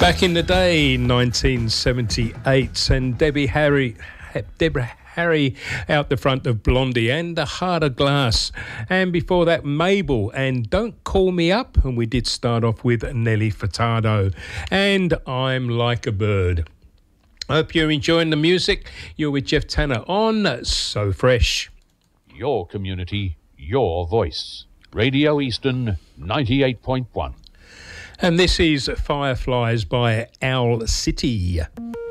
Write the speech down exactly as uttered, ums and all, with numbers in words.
Back in the day, nineteen seventy-eight, and Debbie Harry, Deborah Harry out the front of Blondie and The Heart of Glass. And before that, Mabel and Don't Call Me Up. And we did start off with Nelly Furtado and I'm Like a Bird. I hope you're enjoying the music. You're with Jeff Tanner on So Fresh. Your community, your voice. Radio Eastern ninety-eight point one. And this is Fireflies by Owl City.